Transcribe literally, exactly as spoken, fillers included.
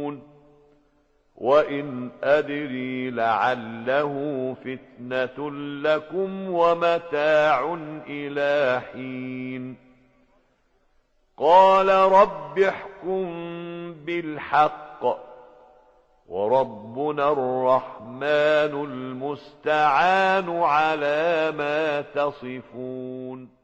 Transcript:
وإن أدري لعله فتنة لكم ومتاع إلى حين قال رب احكم بالحق وربنا الرحمن المستعان على ما تصفون